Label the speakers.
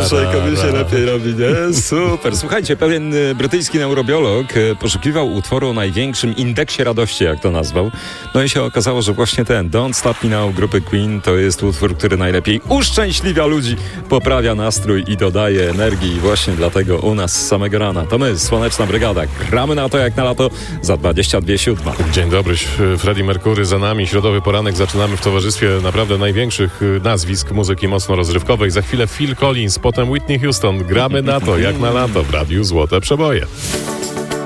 Speaker 1: Komu się lepiej robi, nie? Super. Słuchajcie, pewien brytyjski neurobiolog poszukiwał utworu o największym indeksie radości, jak to nazwał. No i się okazało, że właśnie ten Don't Stop Me Now grupy Queen to jest utwór, który najlepiej uszczęśliwia ludzi, poprawia nastrój i dodaje energii. I właśnie dlatego u nas z samego rana to my, Słoneczna Brygada, gramy na to jak na lato za 22:07.
Speaker 2: Dzień dobry, Freddie Mercury za nami. Środowy poranek zaczynamy w towarzystwie naprawdę największych nazwisk muzyki mocno rozrywkowej. Za chwilę Phil Collins, potem Whitney Houston. Gramy na to jak na lato w Radiu Złote Przeboje.